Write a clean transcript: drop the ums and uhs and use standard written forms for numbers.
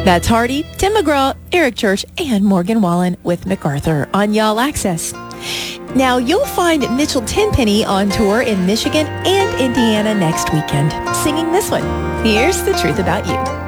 That's Hardy, Tim McGraw, Eric Church, and Morgan Wallen with MacArthur on Y'all Access. Now, you'll find Mitchell Tenpenny on tour in Michigan and Indiana next weekend, singing this one, Here's the Truth About You.